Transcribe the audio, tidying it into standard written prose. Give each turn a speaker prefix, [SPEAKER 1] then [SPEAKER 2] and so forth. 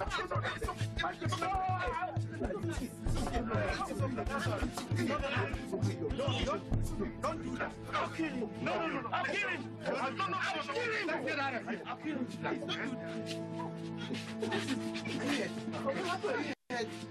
[SPEAKER 1] Don't do that. I'll kill him. No. I'll kill him. I'll kill him. Let's get out of here. I'll kill him. Don't do that.